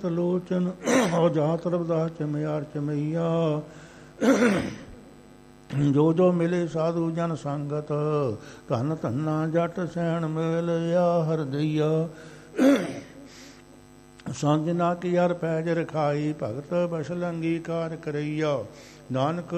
ਭਗਤ ਲੋਚਨ ਹੋ ਜਾਤ ਰਵਦਾਸ ਚਮਿਆਰ ਚਮਈਆ। ਜੋ ਜੋ ਮਿਲੇ ਸਾਧੂ ਜਨ ਸੰਗਤ ਧਨ ਧੰਨਾ ਜਟ ਸੈਣ ਮਿਲਿਆ ਹਰਦਈਆ। ਸੰਜਨਾ ਕੀ ਹਰ ਪੈਜ ਰਖਾਈ ਭਗਤ ਬਸਲ ਅੰਗੀਕਾਰ ਕਰਈਆ। ਨਾਨਕ